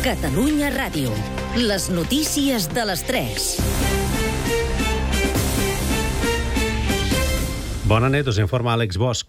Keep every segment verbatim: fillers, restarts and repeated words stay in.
Catalunya Ràdio. Les notícies de les tres. Bona nit, us informa Àlex Bosch.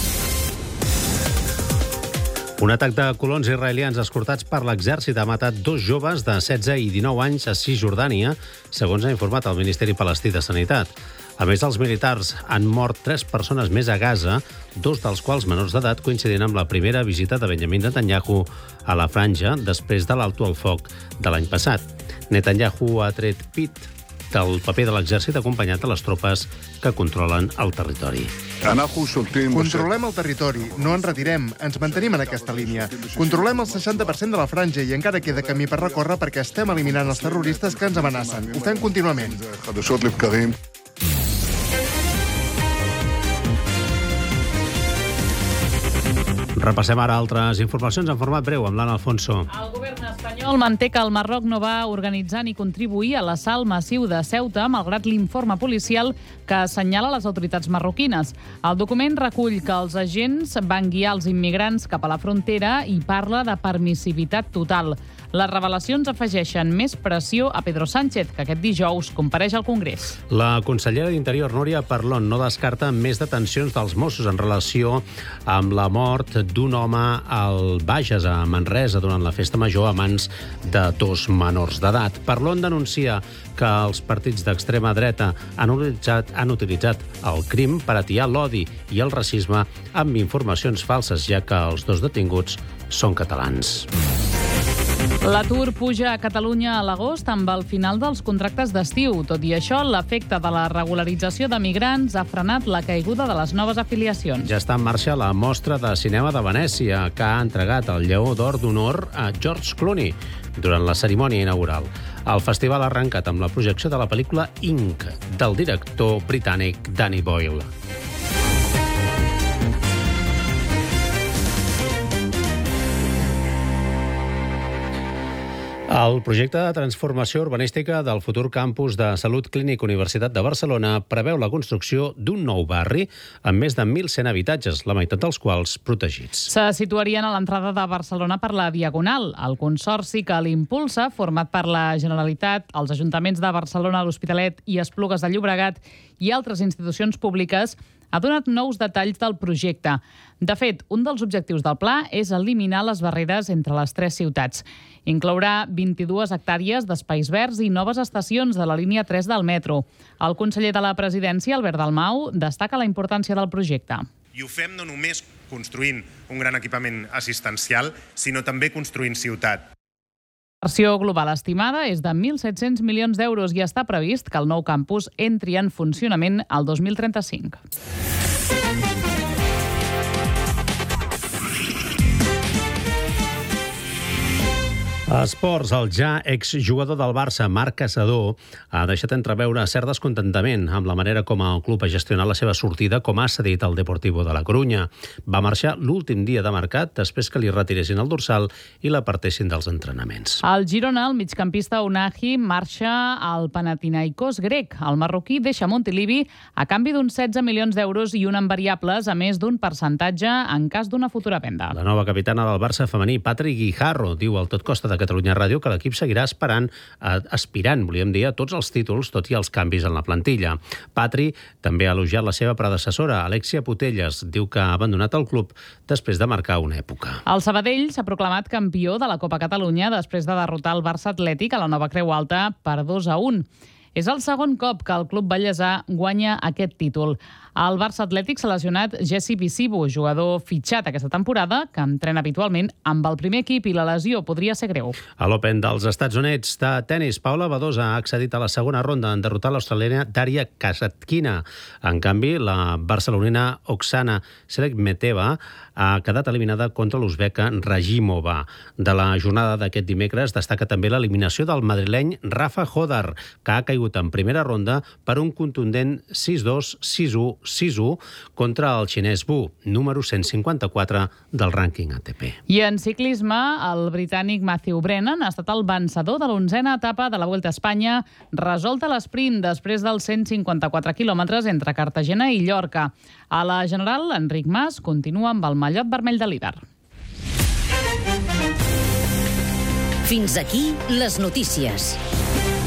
Un atac de colons israelians escortats per l'exèrcit ha matat dos joves de setze i dinou anys a Cisjordània, segons ha informat el Ministeri Palestí de Sanitat. A més, els militars han mort tres persones més a Gaza, dos dels quals menors d'edat, coincidint amb la primera visita de Benjamin Netanyahu a la franja després de l'alto al foc de l'any passat. Netanyahu ha tret pit del paper de l'exèrcit acompanyat de les tropes que controlen el territori. Controlem el territori, no ens retirem, ens mantenim en aquesta línia. Controlem el seixanta per cent de la franja i encara queda camí per recórrer perquè estem eliminant els terroristes que ens amenacen. Ho fem contínuament. Repassem ara altres informacions en format breu amb l'Anna Alfonso. El govern espanyol manté que el Marroc no va organitzar ni contribuir a l'assalt massiu de Ceuta, malgrat l'informe policial que assenyala les autoritats marroquines. El document recull que els agents van guiar els immigrants cap a la frontera i parla de permissivitat total. Les revelacions afegeixen més pressió a Pedro Sánchez, que aquest dijous compareix al Congrés. La consellera d'Interior, Núria Parlon, no descarta més detencions dels Mossos en relació amb la mort d'un home al Bages, a Manresa, durant la festa major a mans de dos menors d'edat. Parlon denuncia que els partits d'extrema dreta han utilitzat, han utilitzat el crim per atiar l'odi i el racisme amb informacions falses, ja que els dos detinguts són catalans. L'atur puja a Catalunya a l'agost amb el final dels contractes d'estiu. Tot i això, l'efecte de la regularització de migrants ha frenat la caiguda de les noves afiliacions. Ja està en marxa la mostra de cinema de Venècia, que ha entregat el Lleó d'Or d'Honor a George Clooney durant la cerimònia inaugural. El festival ha arrencat amb la projecció de la pel·lícula Ink, del director britànic Danny Boyle. El projecte de transformació urbanística del futur campus de Salut Clínic Universitat de Barcelona preveu la construcció d'un nou barri amb més de mil cent habitatges, la meitat dels quals protegits. Se situarien a l'entrada de Barcelona per la Diagonal. El consorci que l'impulsa, format per la Generalitat, els ajuntaments de Barcelona, l'Hospitalet i Esplugues de Llobregat i altres institucions públiques, ha donat nous detalls del projecte. De fet, un dels objectius del pla és eliminar les barreres entre les tres ciutats. Inclourà vint-i-dues hectàrees d'espais verds i noves estacions de la línia tres del metro. El conseller de la Presidència, Albert Dalmau, destaca la importància del projecte. I ho fem no només construint un gran equipament assistencial, sinó també construint ciutat. La inversió global estimada és de mil set-cents milions d'euros i està previst que el nou campus entri en funcionament el dos mil trenta-cinc. A esports, el ja exjugador del Barça, Marc Caçador, ha deixat entreveure cert descontentament amb la manera com el club ha gestionat la seva sortida com ha cedit al Deportivo de la Corunya. Va marxar l'últim dia de mercat després que li retiressin el dorsal i l'apartessin dels entrenaments. Al Girona, el migcampista Unahi marxa al Panathinaikos grec. El marroquí deixa Montilivi a canvi d'uns setze milions d'euros i un en variables, a més d'un percentatge en cas d'una futura venda. La nova capitana del Barça femení, Patri Guijarro, diu al Tot Costa de Catalunya Ràdio que l'equip seguirà esperant, eh, aspirant, volíem dir, a tots els títols, tot i els canvis en la plantilla. Patri també ha elogiat la seva predecessora, Alexia Putellas. Diu que ha abandonat el club després de marcar una època. El Sabadell s'ha proclamat campió de la Copa Catalunya després de derrotar el Barça Atlètic a la Nova Creu Alta per dos a un. És el segon cop que el club ballesà guanya aquest títol. Al Barça Atlètic s'ha lesionat Jesse Visibo, jugador fitxat aquesta temporada, que entrena habitualment amb el primer equip i la lesió podria ser greu. A l'Open dels Estats Units de tenis, Paula Badosa ha accedit a la segona ronda en derrotar l'australiana Daria Kasatkina. En canvi, la barcelonina Oksana Selekmeteva ha quedat eliminada contra l'uzbeca Rajimova. De la jornada d'aquest dimecres destaca també l'eliminació del madrileny Rafa Hodar, que ha caigut en primera ronda per un contundent sis dos, sis u, sis u contra el xinès Wu, número cent cinquanta-quatre del rànquing A T P. I en ciclisme, el britànic Matthew Brennan ha estat el vencedor de l'onzena etapa de la Vuelta a Espanya, resolta a l'esprint després dels cent cinquanta-quatre quilòmetres entre Cartagena i Llorca. A la general, Enric Mas continua amb el mallot vermell de líder. Fins aquí les notícies.